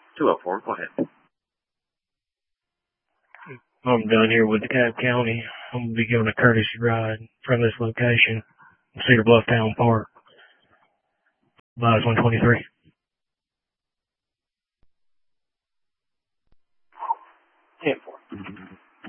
204, go ahead. I'm down here with DeKalb County. I'm going to be giving a courtesy ride from this location, Cedar Bluff Town Park. Advise 123. 10-4.